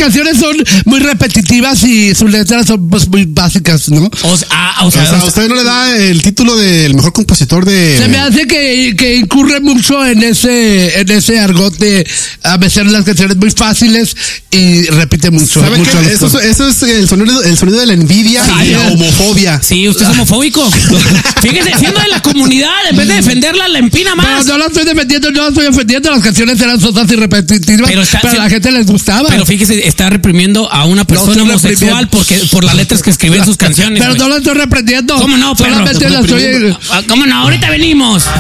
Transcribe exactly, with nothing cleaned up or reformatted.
canciones son muy repetitivas y sus letras son pues, muy básicas, ¿no? O sea, ah, o sea, O sea, a usted no le da el título del mejor compositor de... Se me hace que, que incurre mucho en ese en ese argot de a veces las canciones muy fáciles y repite mucho. ¿Sabe mucho qué? Eso, es- eso es el sonido, el sonido de la envidia Sí. y la homofobia. sí, usted es homofóbico. Fíjese, siendo de la comunidad, en vez de defenderla, la empina Pero más. no la estoy defendiendo, no la estoy ofendiendo. Las canciones eran sosas y repetitivas, Pero pero, está- a la gente les gustaba. Pero fíjese, está reprimiendo a una persona estoy homosexual reprimiendo. porque por las letras que escribió en sus canciones. Pero güey. no la estoy reprendiendo. ¿Cómo no, perro? Solamente la estoy... Ah, ¿Cómo no? Ahorita venimos.